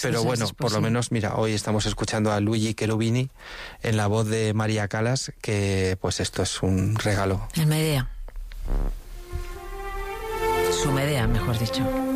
Pero bueno, por lo menos, mira, hoy estamos escuchando a Luigi Cherubini en la voz de María Callas, que pues esto es un regalo. El Medea. Su Medea, mejor dicho.